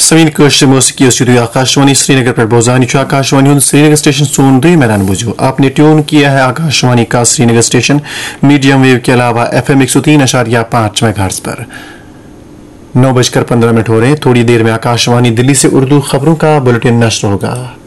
Sameen कश्र मौसीकी studio Akashvani Srinagar पर बोजानी Akashvani Srinagar station सोन 2 मैदान बुझो। आपने ट्यून किया है आकाशवाणी का श्रीनगर स्टेशन मीडियम वेव के अलावा FM 103.5 मेगाहर्ट्ज पर। 9:15 हो रहे हैं। थोड़ी देर में आकाशवाणी दिल्ली से उर्दू खबरों का बुलेटिन नश्र होगा।